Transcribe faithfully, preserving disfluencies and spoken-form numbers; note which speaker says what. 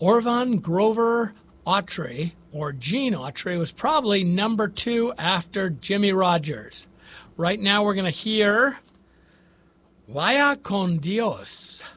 Speaker 1: Orvan Grover Autry, or Gene Autry, was probably number two after Jimmy Rogers. Right now we're going to hear Vaya con Dios.